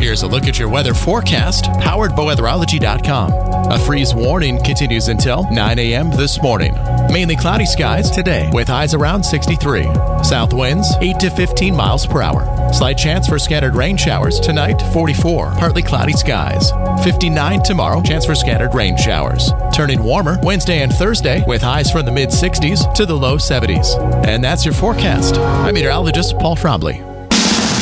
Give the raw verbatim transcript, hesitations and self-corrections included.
Here's a look at your weather forecast, powered by weatherology dot com. A freeze warning continues until nine a.m. this morning. Mainly cloudy skies today with highs around sixty-three. South winds eight to fifteen miles per hour. Slight chance for scattered rain showers tonight, forty-four. Partly cloudy skies. fifty-nine tomorrow, chance for scattered rain showers. Turning warmer Wednesday and Thursday with highs from the mid sixties to the low seventies. And that's your forecast. I'm meteorologist Paul Trombley.